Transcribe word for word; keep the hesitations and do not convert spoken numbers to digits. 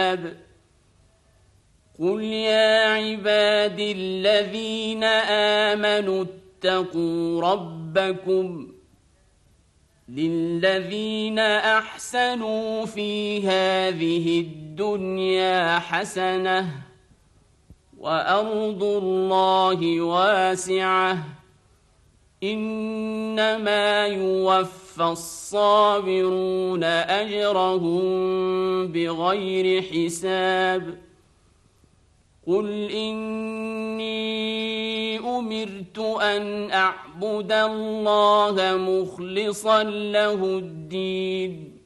قل يا عبادي الذين آمنوا اتقوا ربكم للذين أحسنوا في هذه الدنيا حسنة وأرض الله واسعة إنما يوفى الصابرون أجرهم بغير حساب قل إني أمرت أن أعبد الله مخلصا له الدين